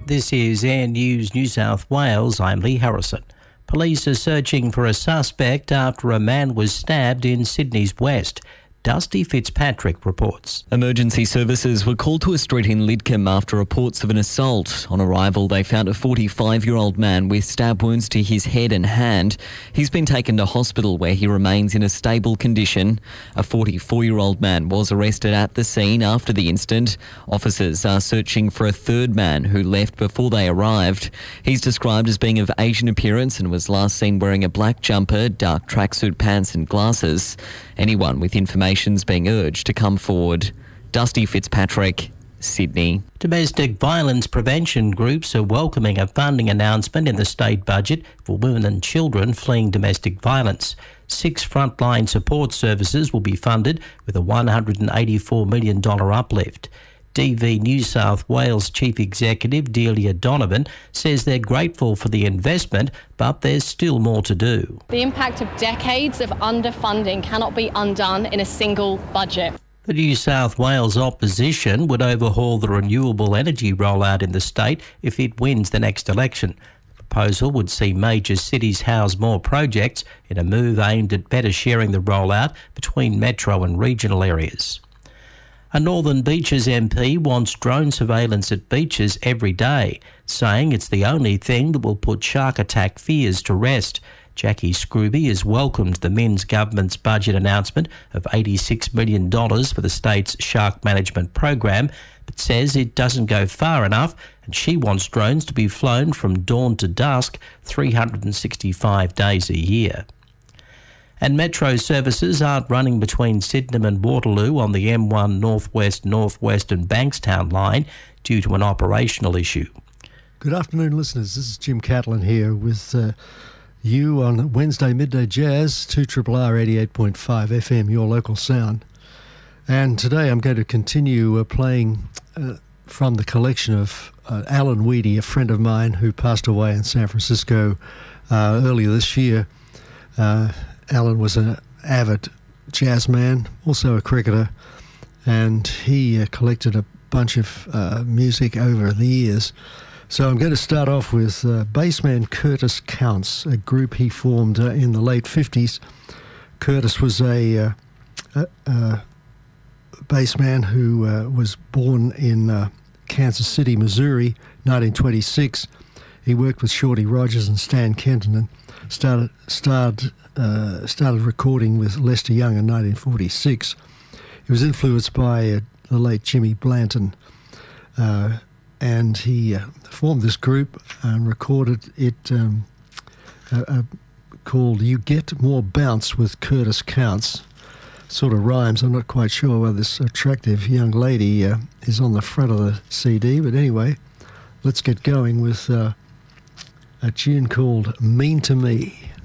This is Air News New South Wales. I'm Lee Harrison. Police are searching for a suspect after a man was stabbed in Sydney's West. Dusty Fitzpatrick reports. Emergency services were called to a street in Lidcombe after reports of an assault. On arrival, they found a 45-year-old man with stab wounds to his head and hand. He's been taken to hospital where he remains in a stable condition. A 44-year-old man was arrested at the scene after the incident. Officers are searching for a third man who left before they arrived. He's described as being of Asian appearance and was last seen wearing a black jumper, dark tracksuit pants and glasses. Anyone with information's being urged to come forward. Dusty Fitzpatrick, Sydney. Domestic violence prevention groups are welcoming a funding announcement in the state budget for women and children fleeing domestic violence. 6 frontline support services will be funded with a $184 million uplift. DV New South Wales Chief Executive Delia Donovan says they're grateful for the investment, but there's still more to do. The impact of decades of underfunding cannot be undone in a single budget. The New South Wales opposition would overhaul the renewable energy rollout in the state if it wins the next election. The proposal would see major cities house more projects in a move aimed at better sharing the rollout between metro and regional areas. A Northern Beaches MP wants drone surveillance at beaches every day, saying it's the only thing that will put shark attack fears to rest. Jackie Scrooby has welcomed the Minns government's budget announcement of $86 million for the state's shark management program, but says it doesn't go far enough, and she wants drones to be flown from dawn to dusk 365 days a year. And metro services aren't running between Sydenham and Waterloo on the M1 Northwest and Bankstown line due to an operational issue. Good afternoon, listeners. This is Jim Catlin here with you on Wednesday Midday Jazz, 2RRR 88.5 FM, your local sound. And today I'm going to continue playing from the collection of Alan Weedy, a friend of mine who passed away in San Francisco earlier this year. Alan was an avid jazz man, also a cricketer, and he collected a bunch of music over the years. So I'm going to start off with bassman Curtis Counts, a group he formed in the late 50s. Curtis was a bassman who was born in Kansas City, Missouri, 1926. He worked with Shorty Rogers and Stan Kenton and started recording with Lester Young in 1946. He was influenced by the late Jimmy Blanton, and he formed this group and recorded it called You Get More Bounce with Curtis Counts. Sort of rhymes. I'm not quite sure whether this attractive young lady is on the front of the CD, but anyway, let's get going with a tune called Mean to Me.